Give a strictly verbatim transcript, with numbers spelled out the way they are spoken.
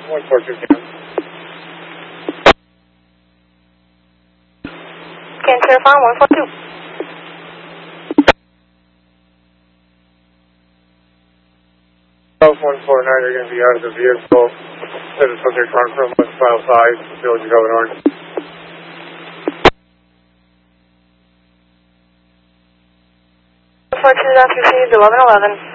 one four two Cam. Can clarify one four two. South one four nine, you're going to be out of the vehicle. Set a subject front from west file side, village of Governor. four two, that's received, eleven eleven.